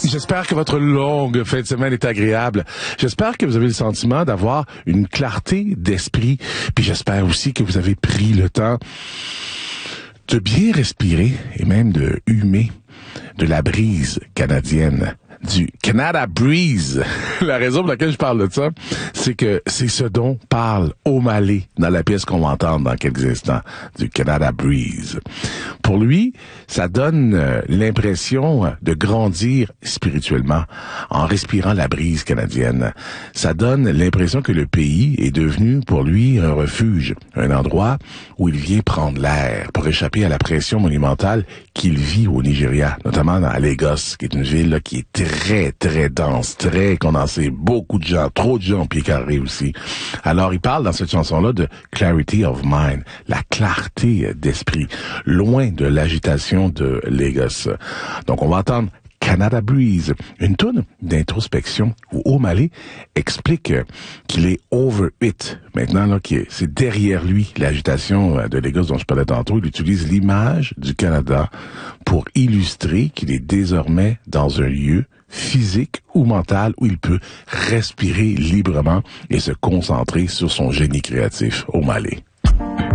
J'espère que votre longue fin de semaine est agréable. J'espère que vous avez le sentiment d'avoir une clarté d'esprit. Puis j'espère aussi que vous avez pris le temps de bien respirer et même de humer de la brise canadienne. Du Canada Breeze. La raison pour laquelle je parle de ça, c'est que c'est ce dont parle O'Malley dans la pièce qu'on va entendre dans quelques instants, du Canada Breeze. Pour lui, ça donne l'impression de grandir spirituellement en respirant la brise canadienne. Ça donne l'impression que le pays est devenu pour lui un refuge, un endroit où il vient prendre l'air pour échapper à la pression monumentale qu'il vit au Nigeria, notamment à Lagos, qui est une ville là, qui est très, très dense, très condensée, beaucoup de gens, trop de gens au pied carré aussi. Alors, il parle dans cette chanson-là de clarity of mind, la clarté d'esprit, loin de l'agitation de Lagos. Donc, on va entendre Canada Breeze, une toune d'introspection où O'Malley explique qu'il est over it. Maintenant, là, c'est derrière lui l'agitation de Lagos dont je parlais tantôt. Il utilise l'image du Canada pour illustrer qu'il est désormais dans un lieu physique ou mental où il peut respirer librement et se concentrer sur son génie créatif. O'Malley.